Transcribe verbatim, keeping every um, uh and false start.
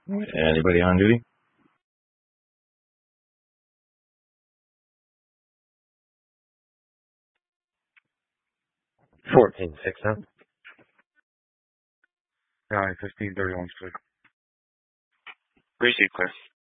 Anybody on duty? Fourteen six now. Nine fifteen thirty one six. Receive clear.